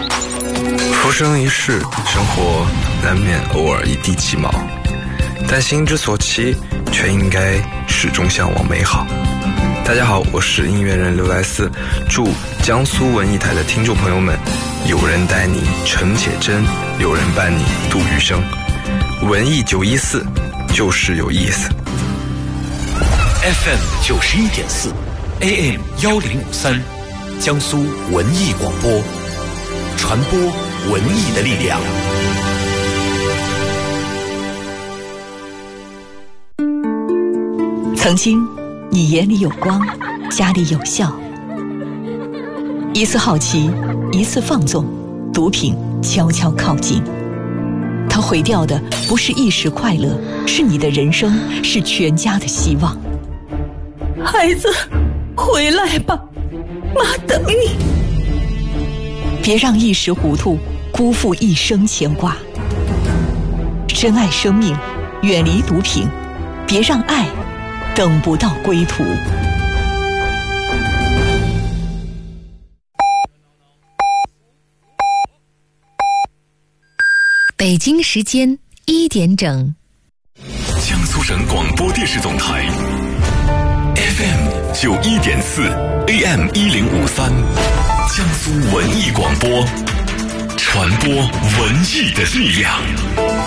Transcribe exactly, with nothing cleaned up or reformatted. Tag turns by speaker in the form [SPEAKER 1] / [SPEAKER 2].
[SPEAKER 1] 浮生一世，生活难免偶尔一地鸡毛，但心之所期，却应该始终向往美好。大家好，我是音乐人刘莱斯，祝江苏文艺台的听众朋友们，有人带你诚且真，有人伴你度余生。文艺九一四，就是有意思。
[SPEAKER 2] F M 九十一点四 ，A M 幺零五三，江苏文艺广播，传播文艺的力量。
[SPEAKER 3] 曾经，你眼里有光，家里有笑。一次好奇，一次放纵，毒品悄悄靠近。它毁掉的不是一时快乐，是你的人生，是全家的希望。
[SPEAKER 4] 孩子，回来吧，妈等你。
[SPEAKER 3] 别让一时糊涂辜负一生牵挂。珍爱生命，远离毒品，别让爱等不到归途。
[SPEAKER 5] 北京时间一点整，
[SPEAKER 6] 江苏省广播电视总台 F M 九一点四 A M 一零五三，江苏文艺广播，传播文艺的力量。